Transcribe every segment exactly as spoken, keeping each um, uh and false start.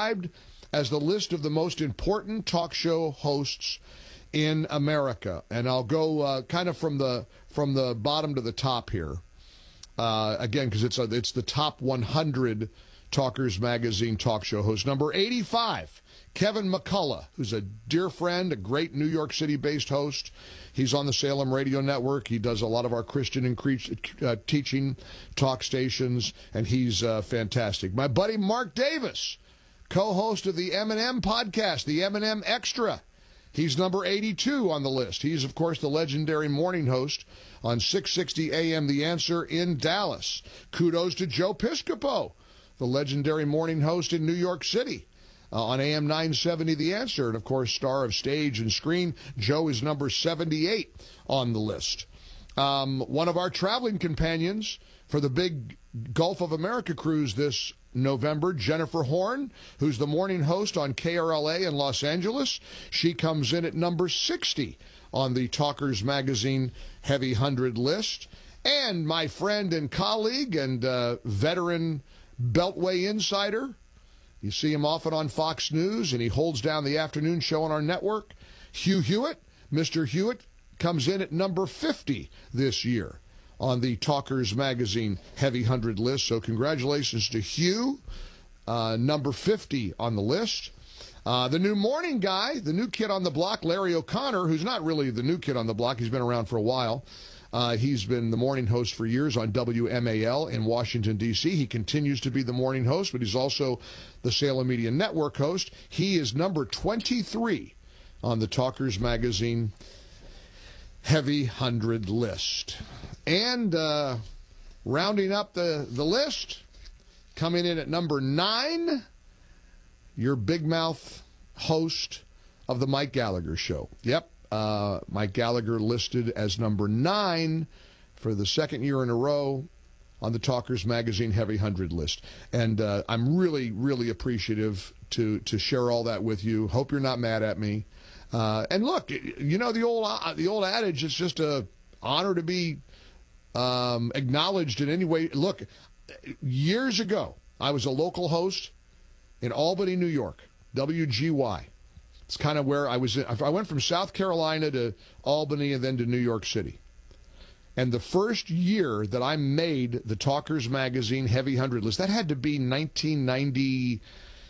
described as the list of the most important talk show hosts in America. And I'll go uh, kind of from the from the bottom to the top here. Uh, again, because it's, a, it's the top one hundred Talkers Magazine talk show hosts. Number eighty-five, Kevin McCullough, who's a dear friend, a great New York City-based host. He's on the Salem Radio Network. He does a lot of our Christian and cre- uh, teaching talk stations, and he's uh, fantastic. My buddy Mark Davis, co-host of the M and M podcast, the M and M Extra. He's number eighty-two on the list. He's, of course, the legendary morning host on six sixty A M The Answer in Dallas. Kudos to Joe Piscopo, the legendary morning host in New York City uh, on A M nine seventy The Answer. And, of course, star of stage and screen. Joe is number seventy-eight on the list. Um, one of our traveling companions for the big Gulf of America cruise this November, Jennifer Horn, who's the morning host on K R L A in Los Angeles. She comes in at number sixty on the Talkers Magazine Heavy one hundred list. And my friend and colleague and uh, veteran Beltway insider, you see him often on Fox News, and he holds down the afternoon show on our network, Hugh Hewitt. Mister Hewitt comes in at number fifty this year on the Talkers Magazine Heavy one hundred list. So congratulations to Hugh, uh, number fifty on the list. Uh, the new morning guy, the new kid on the block, Larry O'Connor, who's not really the new kid on the block. He's been around for a while. Uh, he's been the morning host for years on W M A L in Washington, D C He continues to be the morning host, but he's also the Salem Media Network host. He is number twenty-three on the Talkers Magazine Heavy one hundred list. And uh, rounding up the, the list, coming in at number nine, your big mouth host of the Mike Gallagher Show. Yep, uh, Mike Gallagher listed as number nine for the second year in a row on the Talkers Magazine Heavy one hundred list. And uh, I'm really, really appreciative to, to share all that with you. Hope you're not mad at me. Uh, and look, you know the old uh, the old adage, it's just a honor to be um, acknowledged in any way. Look, years ago, I was a local host in Albany, New York, W G Y. It's kind of where I was. In, I went from South Carolina to Albany and then to New York City. And the first year that I made the Talkers Magazine Heavy one hundred list, that had to be nineteen ninety.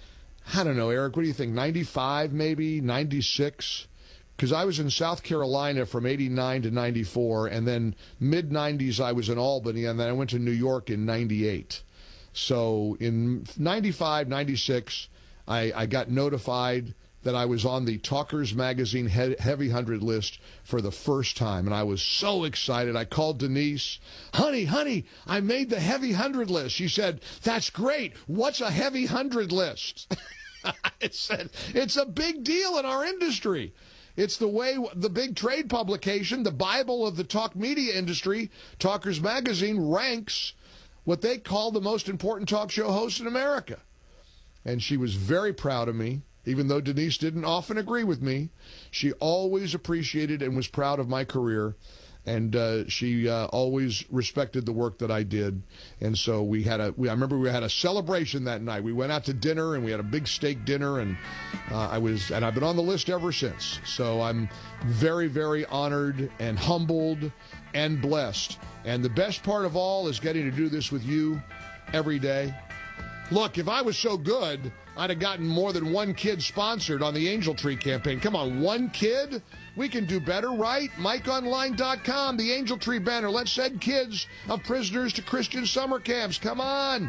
I don't know, Eric, what do you think, ninety-five maybe, ninety-six? Because I was in South Carolina from eighty-nine to ninety-four, and then mid nineties I was in Albany, and then I went to New York in ninety-eight. So in ninety-five, ninety-six, I, I got notified that I was on the Talkers Magazine he- Heavy one hundred list for the first time, and I was so excited. I called Denise, honey, honey, I made the Heavy one hundred list. She said, that's great. What's a Heavy one hundred list? I said, it's a big deal in our industry. It's the way the big trade publication, the Bible of the talk media industry, Talkers Magazine, ranks what they call the most important talk show hosts in America. And she was very proud of me. Even though Denise didn't often agree with me, she always appreciated and was proud of my career. And uh, she uh, always respected the work that I did. And so we had a, we, I remember we had a celebration that night. We went out to dinner, and we had a big steak dinner. And uh, I was, and I've been on the list ever since. So I'm very, very honored and humbled and blessed. And the best part of all is getting to do this with you every day. Look, if I was so good, I'd have gotten more than one kid sponsored on the Angel Tree campaign. Come on, one kid? We can do better, right? Mike Online dot com, the Angel Tree banner. Let's send kids of prisoners to Christian summer camps. Come on.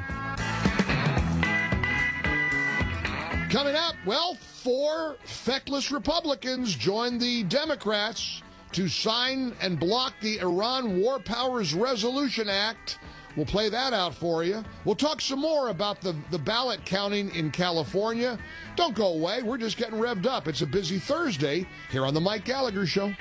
Coming up, well, four feckless Republicans joined the Democrats to sign and block the Iran War Powers Resolution Act. We'll play that out for you. We'll talk some more about the, the ballot counting in California. Don't go away. We're just getting revved up. It's a busy Thursday here on The Mike Gallagher Show.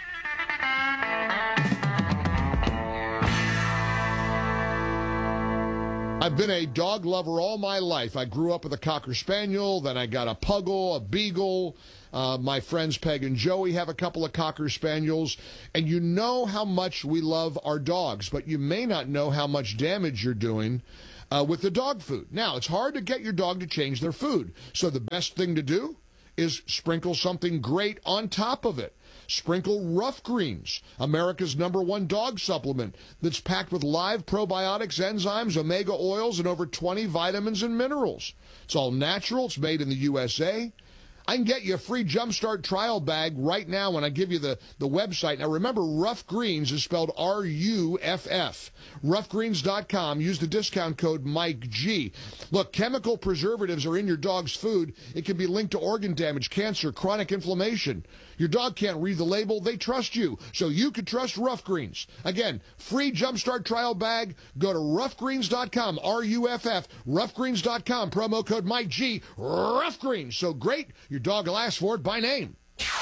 I've been a dog lover all my life. I grew up with a Cocker Spaniel, then I got a Puggle, a Beagle. Uh, my friends Peg and Joey have a couple of Cocker Spaniels. And you know how much we love our dogs, but you may not know how much damage you're doing uh, with the dog food. Now, it's hard to get your dog to change their food. So the best thing to do is sprinkle something great on top of it. Sprinkle Rough Greens, America's number one dog supplement that's packed with live probiotics, enzymes, omega oils, and over twenty vitamins and minerals. It's all natural. It's made in the U S A. I can get you a free Jumpstart trial bag right now when I give you the, the website. Now, remember, Rough Greens is spelled R U F F. rough greens dot com. Use the discount code Mike G. Look, chemical preservatives are in your dog's food. It can be linked to organ damage, cancer, chronic inflammation. Your dog can't read the label. They trust you, so you can trust Rough Greens. Again, free Jumpstart trial bag. Go to rough greens dot com, R U F F, rough greens dot com. Promo code Mike G. Rough Greens. So great, your dog will ask for it by name.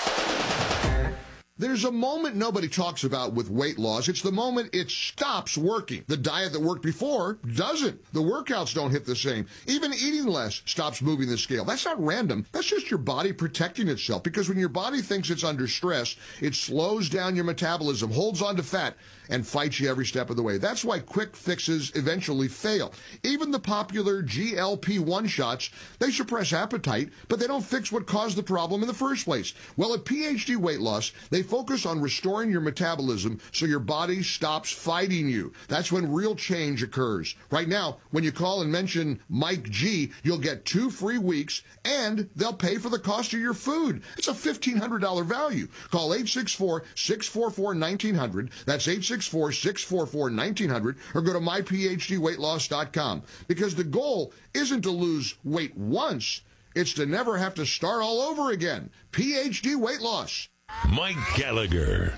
There's a moment nobody talks about with weight loss. It's the moment it stops working. The diet that worked before doesn't. The workouts don't hit the same. Even eating less stops moving the scale. That's not random. That's just your body protecting itself. Because when your body thinks it's under stress, it slows down your metabolism, holds on to fat, and fights you every step of the way. That's why quick fixes eventually fail. Even the popular G L P one shots, they suppress appetite, but they don't fix what caused the problem in the first place. Well, at P H D Weight Loss, they focus on restoring your metabolism so your body stops fighting you. That's when real change occurs. Right now, when you call and mention Mike G, you'll get two free weeks, and they'll pay for the cost of your food. It's a fifteen hundred dollars value. Call eight six four, six four four, one nine zero zero. That's eight six four, six four four, one nine zero zero, or go to my p h d weight loss dot com. Because the goal isn't to lose weight once, it's to never have to start all over again. P H D Weight Loss. Mike Gallagher.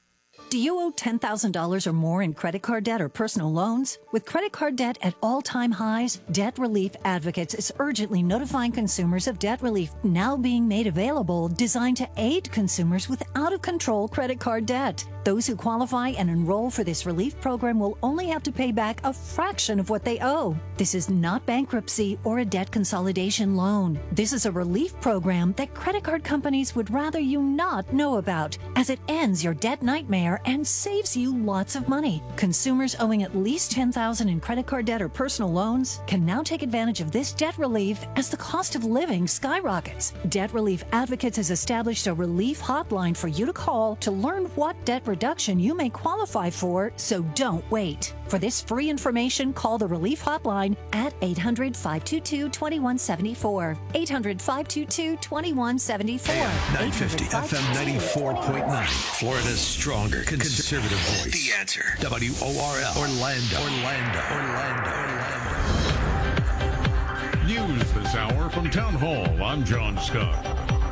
Do you owe ten thousand dollars or more in credit card debt or personal loans? With credit card debt at all-time highs, Debt Relief Advocates is urgently notifying consumers of debt relief now being made available, designed to aid consumers with out-of-control credit card debt. Those who qualify and enroll for this relief program will only have to pay back a fraction of what they owe. This is not bankruptcy or a debt consolidation loan. This is a relief program that credit card companies would rather you not know about, as it ends your debt nightmare and saves you lots of money. Consumers owing at least ten thousand dollars in credit card debt or personal loans can now take advantage of this debt relief as the cost of living skyrockets. Debt Relief Advocates has established a relief hotline for you to call to learn what debt reduction you may qualify for, so don't wait. For this free information, call the relief hotline at eight hundred, five two two, two one seven four. eight hundred, five two two, two one seven four. nine fifty F M ninety-four point nine. Florida's stronger conservative voice. The Answer. W O R L. Orlando. Orlando. Orlando. Orlando. News this hour from Town Hall. I'm John Scott.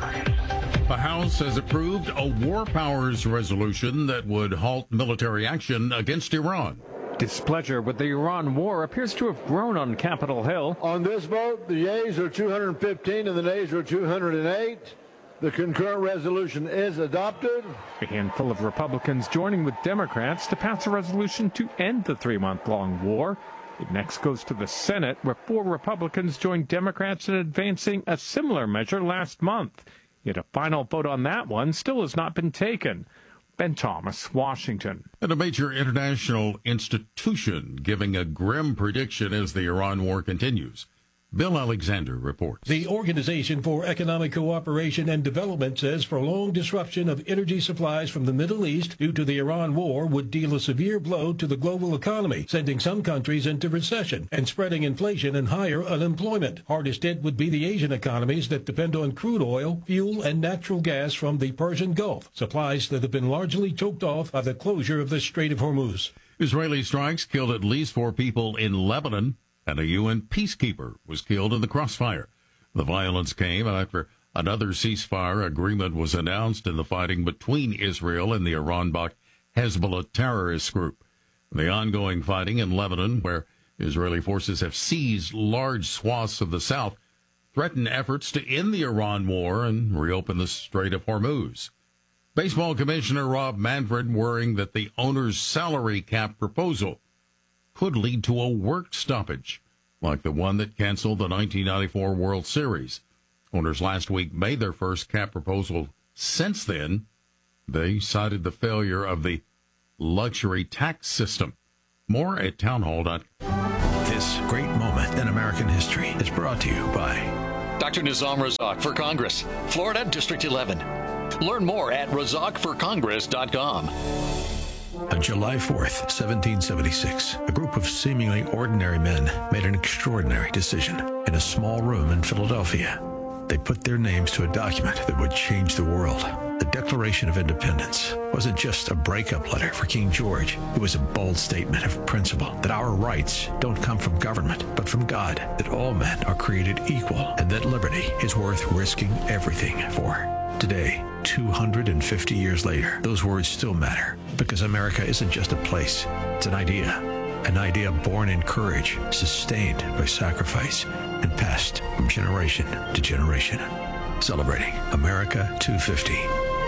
The House has approved a war powers resolution that would halt military action against Iran. Displeasure with the Iran war appears to have grown on Capitol Hill. On this vote, the yeas are two hundred fifteen and the nays are two hundred eight. The concurrent resolution is adopted. A handful of Republicans joining with Democrats to pass a resolution to end the three-month-long war. It next goes to the Senate, where four Republicans joined Democrats in advancing a similar measure last month. Yet a final vote on that one still has not been taken. Ben Thomas, Washington. And a major international institution giving a grim prediction as the Iran war continues. Bill Alexander reports. The Organization for Economic Cooperation and Development says prolonged disruption of energy supplies from the Middle East due to the Iran war would deal a severe blow to the global economy, sending some countries into recession and spreading inflation and higher unemployment. Hardest hit would be the Asian economies that depend on crude oil, fuel, and natural gas from the Persian Gulf, supplies that have been largely choked off by the closure of the Strait of Hormuz. Israeli strikes killed at least four people in Lebanon, and a U N peacekeeper was killed in the crossfire. The violence came after another ceasefire agreement was announced in the fighting between Israel and the Iran-backed Hezbollah terrorist group. The ongoing fighting in Lebanon, where Israeli forces have seized large swaths of the south, threaten efforts to end the Iran war and reopen the Strait of Hormuz. Baseball Commissioner Rob Manfred worrying that the owner's salary cap proposal could lead to a work stoppage, like the one that canceled the nineteen ninety-four World Series. Owners last week made their first cap proposal since then. They cited the failure of the luxury tax system. More at townhall dot com. This great in American history is brought to you by Doctor Nizam Razak for Congress, Florida District eleven. Learn more at razak for congress dot com. On July fourth, seventeen seventy-six, a group of seemingly ordinary men made an extraordinary decision in a small room in Philadelphia. They put their names to a document that would change the world. The Declaration of Independence wasn't just a breakup letter for King George. It was a bold statement of principle that our rights don't come from government, but from God, that all men are created equal, and that liberty is worth risking everything for. Today, two hundred fifty years later, those words still matter, because America isn't just a place, it's an idea. An idea born in courage, sustained by sacrifice, and passed from generation to generation. Celebrating America two fifty.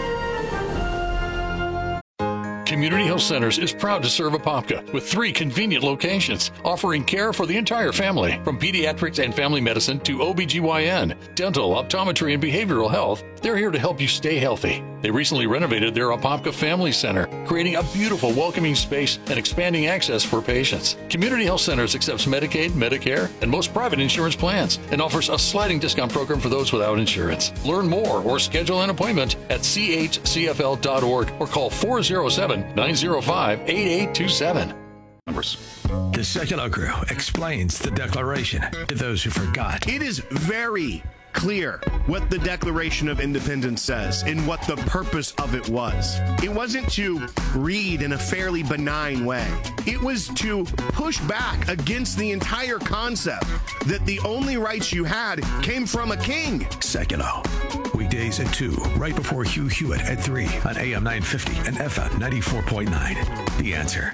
Community Health Centers is proud to serve Apopka with three convenient locations, offering care for the entire family, from pediatrics and family medicine to O B G Y N, dental, optometry, and behavioral health. They're here to help you stay healthy. They recently renovated their Apopka Family Center, creating a beautiful, welcoming space and expanding access for patients. Community Health Centers accepts Medicaid, Medicare, and most private insurance plans, and offers a sliding discount program for those without insurance. Learn more or schedule an appointment at c h c f l dot org or call four oh seven, nine oh five, eight eight two seven. Numbers. The Secular Crew explains the Declaration to those who forgot. It is very clear what the Declaration of Independence says and what the purpose of it was. It wasn't to read in a fairly benign way. It was to push back against the entire concept that the only rights you had came from a king. Secular. Weekdays at two, right before Hugh Hewitt at three on A M nine fifty and F M ninety-four point nine. The Answer.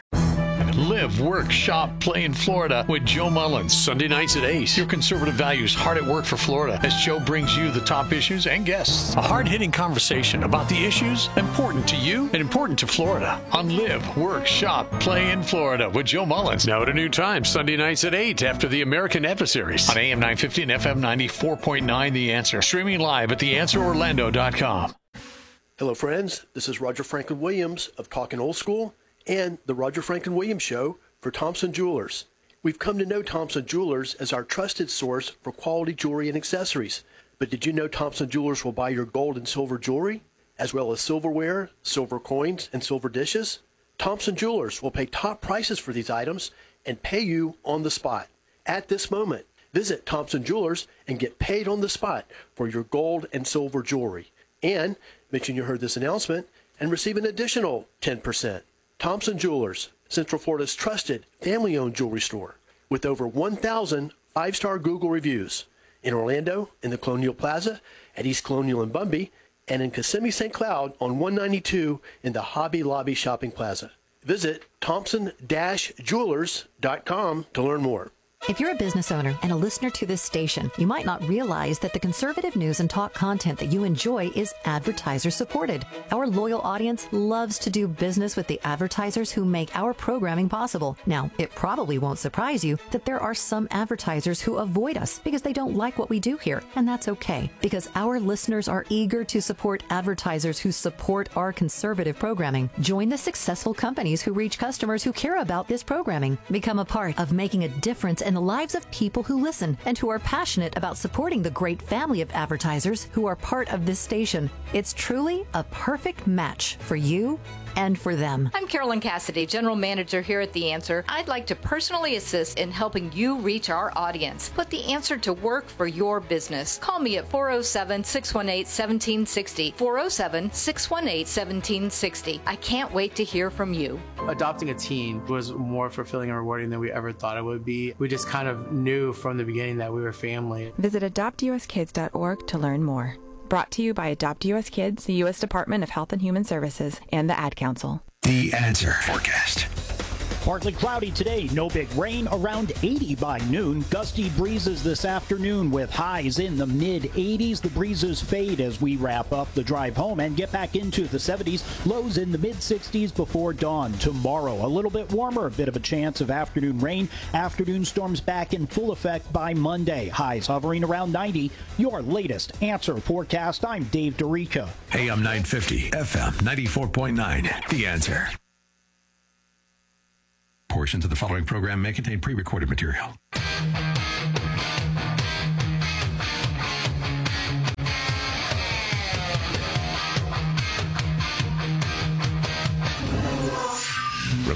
Live, work, shop, play in Florida with Joe Mullins. Sunday nights at eight. Your conservative values hard at work for Florida as Joe brings you the top issues and guests. A hard-hitting conversation about the issues important to you and important to Florida on Live, Work, Shop, Play in Florida with Joe Mullins. Now at a new time, Sunday nights at eight after the American Adversaries on A M nine fifty and F M ninety-four point nine. The Answer. Streaming live at the answer orlando dot com. Hello, friends. This is Roger Franklin Williams of Talking Old School and the Roger Franklin Williams Show for Thompson Jewelers. We've come to know Thompson Jewelers as our trusted source for quality jewelry and accessories. But did you know Thompson Jewelers will buy your gold and silver jewelry, as well as silverware, silver coins, and silver dishes? Thompson Jewelers will pay top prices for these items and pay you on the spot. At this moment, visit Thompson Jewelers and get paid on the spot for your gold and silver jewelry. And mention you heard this announcement and receive an additional ten percent. Thompson Jewelers, Central Florida's trusted family-owned jewelry store with over one thousand five-star Google reviews. In Orlando, in the Colonial Plaza, at East Colonial and Bumby, and in Kissimmee Saint Cloud on one ninety-two in the Hobby Lobby Shopping Plaza. Visit thompson dash jewelers dot com to learn more. If you're a business owner and a listener to this station, you might not realize that the conservative news and talk content that you enjoy is advertiser supported. Our loyal audience loves to do business with the advertisers who make our programming possible. Now, it probably won't surprise you that there are some advertisers who avoid us because they don't like what we do here. And that's okay, because our listeners are eager to support advertisers who support our conservative programming. Join the successful companies who reach customers who care about this programming. Become a part of making a difference in the lives of people who listen and who are passionate about supporting the great family of advertisers who are part of this station. It's truly a perfect match for you and for them. I'm Carolyn Cassidy, General Manager here at The Answer. I'd like to personally assist in helping you reach our audience. Put The Answer to work for your business. Call me at four oh seven, six one eight, one seven six oh, four oh seven, six one eight, one seven six oh. I can't wait to hear from you. Adopting a teen was more fulfilling and rewarding than we ever thought it would be. We just kind of knew from the beginning that we were family. Visit adopt u s kids dot org to learn more. Brought to you by Adopt U S Kids, the U S Department of Health and Human Services, and the Ad Council. The Answer Forecast. Partly cloudy today, no big rain, around eighty by noon. Gusty breezes this afternoon with highs in the mid eighties. The breezes fade as we wrap up the drive home and get back into the seventies. Lows in the mid sixties before dawn. Tomorrow, a little bit warmer, a bit of a chance of afternoon rain. Afternoon storms back in full effect by Monday. Highs hovering around ninety. Your latest Answer forecast. I'm Dave DeRica. A M nine fifty, F M ninety-four point nine. The Answer. Portions of the following program may contain pre-recorded material.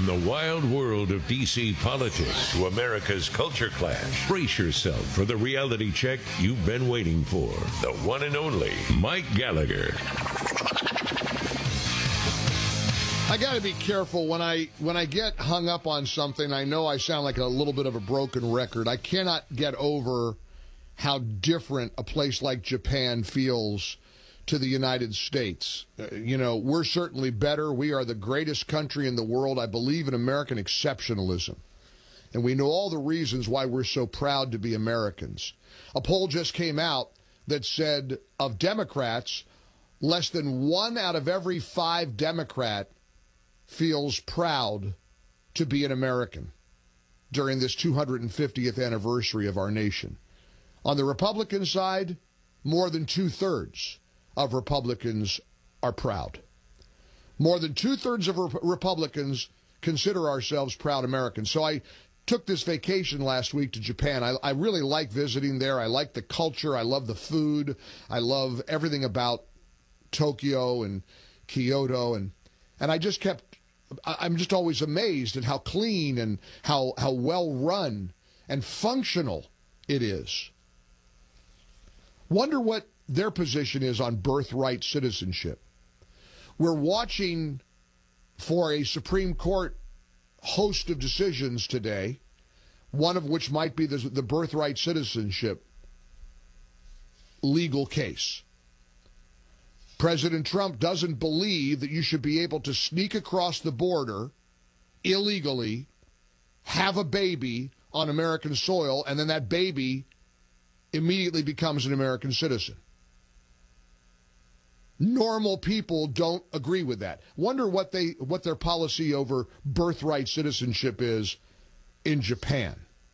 the wild world of D C politics to America's culture clash, brace yourself for the reality check you've been waiting for. The one and only Mike Gallagher. I got to be careful when I when I get hung up on something. I know I sound like a little bit of a broken record. I cannot get over how different a place like Japan feels to the United States. Uh, you know, we're certainly better. We are the greatest country in the world. I believe in American exceptionalism. And we know all the reasons why we're so proud to be Americans. A poll just came out that said of Democrats, less than one out of every five Democrat feels proud to be an American during this two hundred fiftieth anniversary of our nation. On the Republican side, more than two-thirds of Republicans are proud. More than two-thirds of Re- Republicans consider ourselves proud Americans. So I took this vacation last week to Japan. I, I really like visiting there. I like the culture. I love the food. I love everything about Tokyo and Kyoto. And, and I just kept I'm just always amazed at how clean and how, how well run and functional it is. Wonder what their position is on birthright citizenship. We're watching for a Supreme Court host of decisions today, one of which might be the, the birthright citizenship legal case. President Trump doesn't believe that you should be able to sneak across the border illegally, have a baby on American soil, and then that baby immediately becomes an American citizen. Normal people don't agree with that. Wonder what they what their policy over birthright citizenship is in Japan.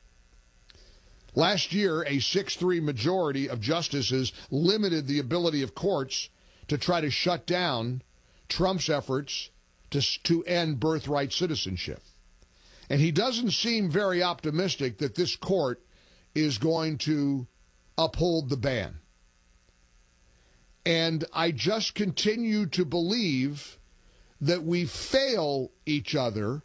Last year, a six three majority of justices limited the ability of courts to try to shut down Trump's efforts to, to end birthright citizenship. And he doesn't seem very optimistic that this court is going to uphold the ban. And I just continue to believe that we fail each other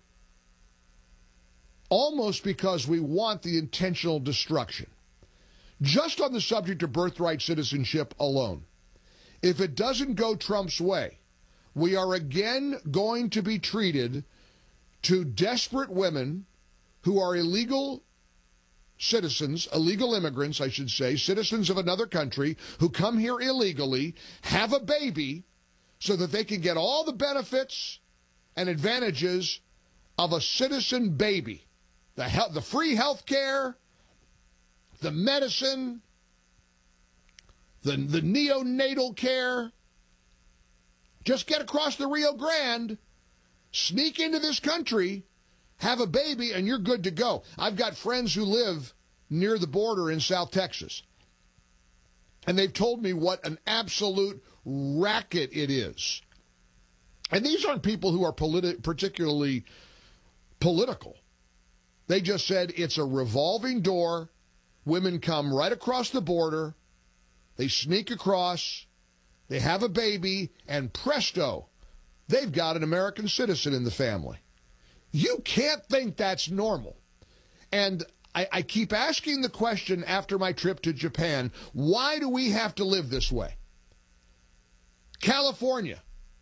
almost because we want the intentional destruction. Just on the subject of birthright citizenship alone, if it doesn't go Trump's way, we are again going to be treated to desperate women who are illegal citizens, illegal immigrants, I should say, citizens of another country who come here illegally, have a baby so that they can get all the benefits and advantages of a citizen baby. The, he- the free health care, the medicine, The, the neonatal care. Just get across the Rio Grande, sneak into this country, have a baby, and you're good to go. I've got friends who live near the border in South Texas, and they've told me what an absolute racket it is. And these aren't people who are politi- particularly political. They just said it's a revolving door. Women come right across the border. They sneak across, they have a baby, and presto, they've got an American citizen in the family. You can't think that's normal. And I, I keep asking the question after my trip to Japan, why do we have to live this way? California.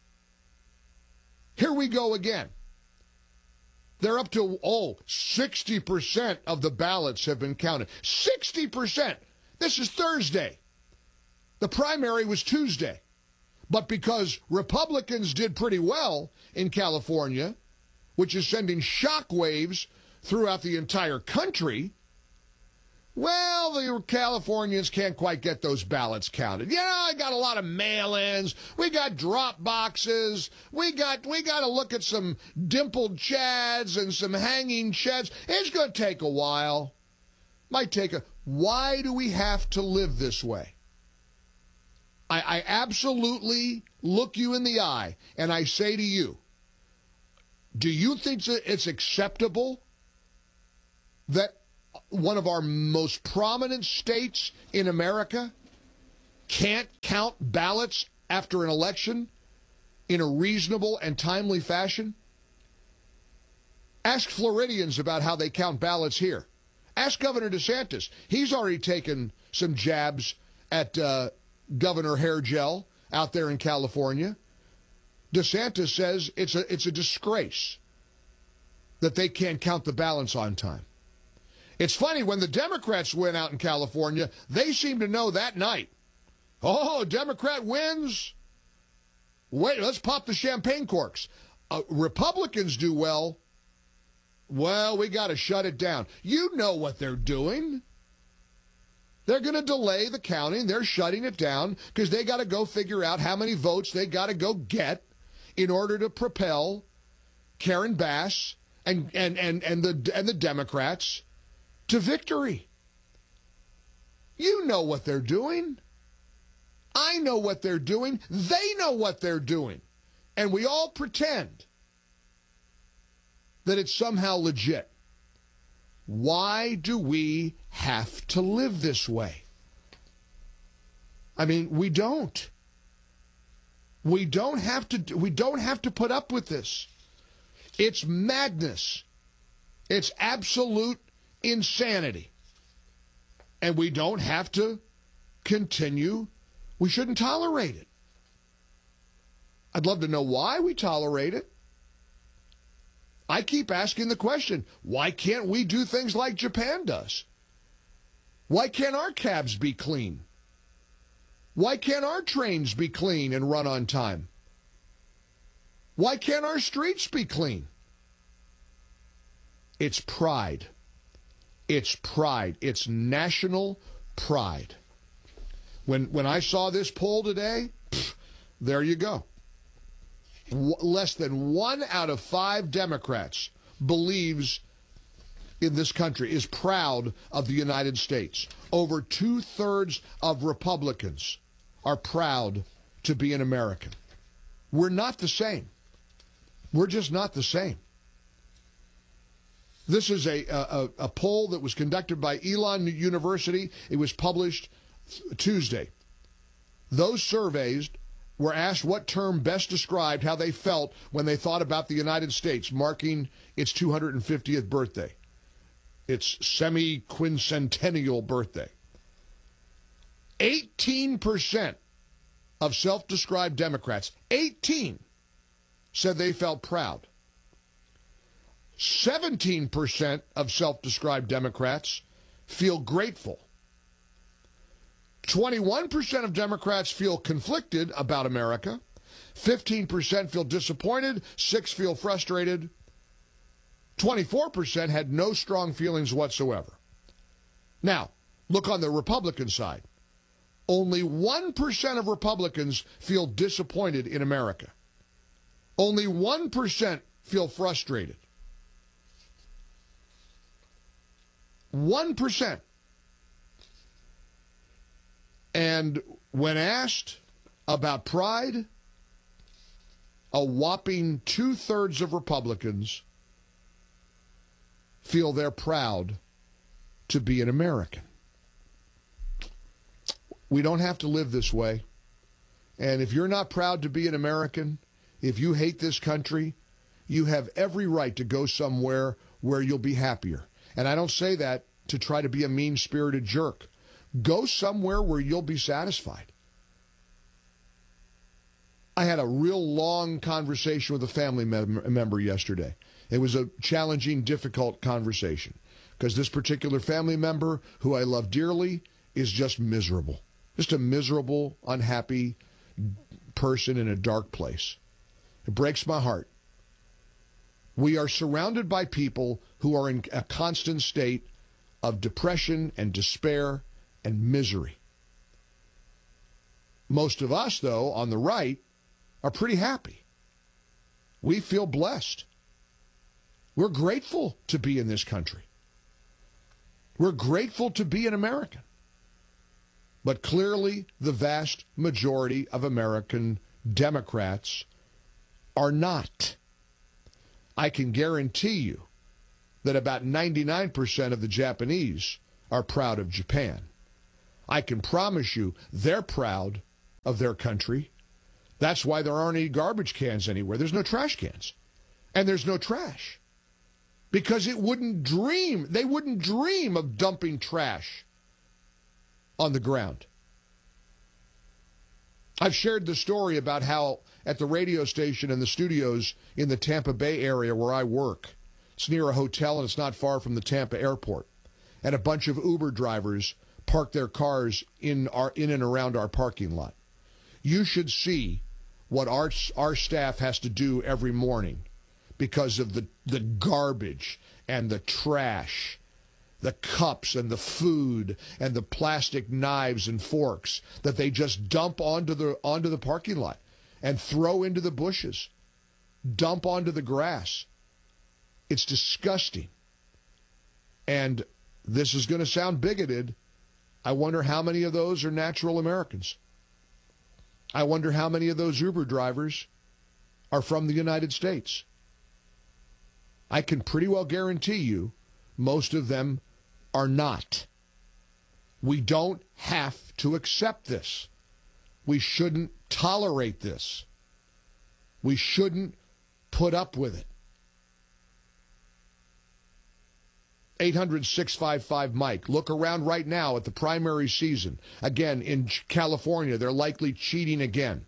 Here we go again. They're up to, oh, sixty percent of the ballots have been counted. sixty percent. This is Thursday. The primary was Tuesday. But because Republicans did pretty well in California, which is sending shockwaves throughout the entire country, well, the Californians can't quite get those ballots counted. Yeah, I got a lot of mail-ins. We got drop boxes. We got we got to look at some dimpled chads and some hanging chads. It's going to take a while. Might take a... Why do we have to live this way? I, I absolutely look you in the eye and I say to you, do you think that it's acceptable that one of our most prominent states in America can't count ballots after an election in a reasonable and timely fashion? Ask Floridians about how they count ballots here. Ask Governor DeSantis. He's already taken some jabs at uh, Governor Hair Gel out there in California. DeSantis says it's a, it's a disgrace that they can't count the ballots on time. It's funny, when the Democrats win out in California, they seem to know that night. Oh, Democrat wins. Wait, let's pop the champagne corks. Uh, Republicans do well. Well, we got to shut it down. You know what they're doing. They're going to delay the counting. They're shutting it down because they got to go figure out how many votes they got to go get in order to propel Karen Bass and, and, and, and, the, and the Democrats to victory. You know what they're doing. I know what they're doing. They know what they're doing. And we all pretend that it's somehow legit. Why do we have to live this way? I mean, we don't. We don't have to we don't have to put up with this. It's madness. It's absolute insanity. And we don't have to continue. We shouldn't tolerate it. I'd love to know why we tolerate it. I keep asking the question, why can't we do things like Japan does? Why can't our cabs be clean? Why can't our trains be clean and run on time? Why can't our streets be clean? It's pride. It's pride. It's national pride. When when I saw this poll today, pff, there you go. W- less than one out of five Democrats believes in this country, is proud of the United States. Over two-thirds of Republicans are proud to be an American. We're not the same. We're just not the same. This is a, a, a poll that was conducted by Elon University. It was published Tuesday. Those surveys were asked what term best described how they felt when they thought about the United States marking its two hundred fiftieth birthday, its semi-quincentennial birthday. eighteen percent of self-described Democrats, eighteen, said they felt proud. seventeen percent of self-described Democrats feel grateful. twenty-one percent of Democrats feel conflicted about America. fifteen percent feel disappointed. six feel frustrated. twenty-four percent had no strong feelings whatsoever. Now, look on the Republican side. Only one percent of Republicans feel disappointed in America. Only one percent feel frustrated. one percent. And when asked about pride, a whopping two-thirds of Republicans feel they're proud to be an American. We don't have to live this way. And if you're not proud to be an American, if you hate this country, you have every right to go somewhere where you'll be happier. And I don't say that to try to be a mean-spirited jerk. Go somewhere where you'll be satisfied. I had a real long conversation with a family mem- member yesterday. It was a challenging, difficult conversation because this particular family member, who I love dearly, is just miserable. Just a miserable, unhappy person in a dark place. It breaks my heart. We are surrounded by people who are in a constant state of depression and despair and misery. Most of us, though, on the right, are pretty happy. We feel blessed. We're grateful to be in this country. We're grateful to be an American. But clearly, the vast majority of American Democrats are not. I can guarantee you that about ninety-nine percent of the Japanese are proud of Japan. I can promise you they're proud of their country. That's why there aren't any garbage cans anywhere. There's no trash cans. And there's no trash. because it wouldn't dream, they wouldn't dream of dumping trash on the ground. I've shared the story about how at the radio station and the studios in the Tampa Bay area where I work, it's near a hotel and it's not far from the Tampa airport, and a bunch of Uber drivers park their cars in our in and around our parking lot. You should see what our our staff has to do every morning because of the, the garbage and the trash, the cups and the food and the plastic knives and forks that they just dump onto the onto the parking lot and throw into the bushes, dump onto the grass. It's disgusting. And this is going to sound bigoted. I wonder how many of those are natural Americans. I wonder how many of those Uber drivers are from the United States. I can pretty well guarantee you most of them are not. We don't have to accept this. We shouldn't tolerate this. We shouldn't put up with it. eight hundred, six five five, Mike. Look around right now at the primary season. Again, in California, they're likely cheating again.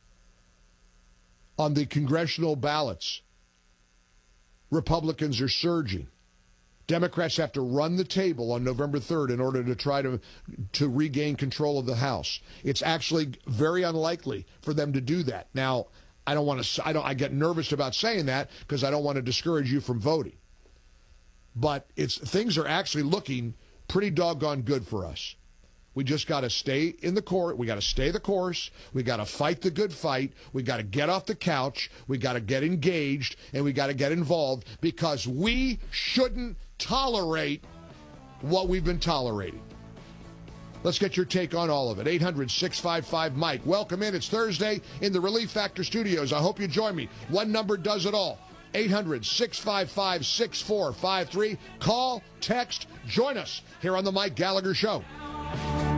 On the congressional ballots, Republicans are surging. Democrats have to run the table on November third in order to try to, to regain control of the House. It's actually very unlikely for them to do that. Now, I don't want to. I don't. I get nervous about saying that because I don't want to discourage you from voting. But it's things are actually looking pretty doggone good for us. We just got to stay in the court. We got to stay the course. We got to fight the good fight. We got to get off the couch. We got to get engaged, and we got to get involved because we shouldn't tolerate what we've been tolerating. Let's get your take on all of it. eight hundred, six five five, Mike. Welcome in. It's Thursday in the Relief Factor Studios. I hope you join me. One number does it all. eight hundred, six five five, six four five three. Call, text, join us here on the Mike Gallagher Show.